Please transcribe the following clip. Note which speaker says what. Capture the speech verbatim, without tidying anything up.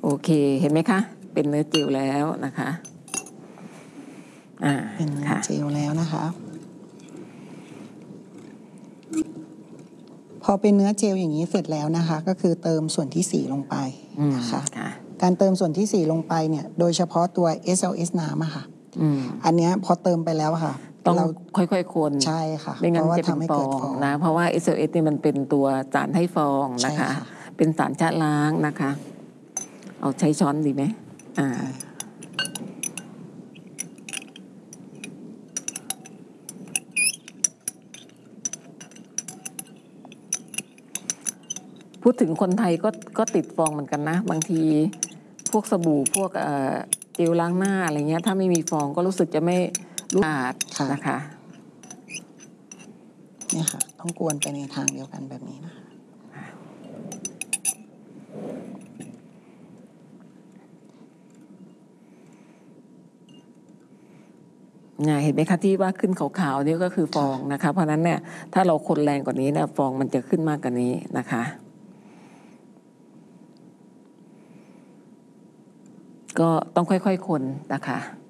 Speaker 1: โอเคเห็นไหมคะเป็นเนื้อเจลแล้วนะคะอ่า
Speaker 2: เป็นเนื้อเจลแล้วนะคะพอเป็นเนื้อเจลอย่างนี้เสร็จแล้วนะคะก็คือเติมส่วนที่สี่ลงไปนะคะการเติมส่วนที่สี่ลงไปเนี่ยโดยเฉพาะตัว เอส แอล เอส น้ำอะค่ะอันนี้พอเติมไปแล้วค่ะ
Speaker 1: ต้องค่อยๆคน
Speaker 2: ใช่ค่ะ
Speaker 1: ไม่งั้นจะเป็นฟองนะเพราะว่า เอส แอล เอส นี่มันเป็นตัวสารให้ฟองนะคะเป็นสารชะล้างนะคะเอาใช้ช้อนดีไหมอ่าพูดถึงคนไทยก็ก็ติดฟองเหมือนกันนะบางทีพวกสบู่พวกเอ่อเจลล้างหน้าอะไรเงี้ยถ้าไม่มีฟองก็รู้สึกจะไม่รู้สะอาดนะคะ
Speaker 2: เนี่ยค่ะต้องกวนไปในทางเดียวกันแบบนี้นะคะ
Speaker 1: เนี่ยเห็นไหมคะที่ว่าขึ้นขาวๆนี่ก็คือฟองนะคะเพราะนั้นเนี่ยถ้าเราคนแรงกว่านี้เนี่ยฟองมันจะขึ้นมากกว่านี้นะคะก็ต้องค่อยๆคนนะคะ